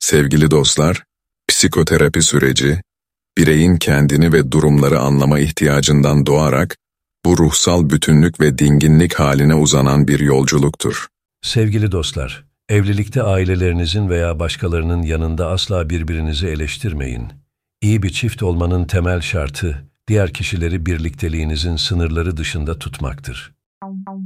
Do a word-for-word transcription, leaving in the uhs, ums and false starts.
Sevgili dostlar, psikoterapi süreci, bireyin kendini ve durumları anlama ihtiyacından doğarak, bu ruhsal bütünlük ve dinginlik haline uzanan bir yolculuktur. Sevgili dostlar, evlilikte ailelerinizin veya başkalarının yanında asla birbirinizi eleştirmeyin. İyi bir çift olmanın temel şartı, diğer kişileri birlikteliğinizin sınırları dışında tutmaktır.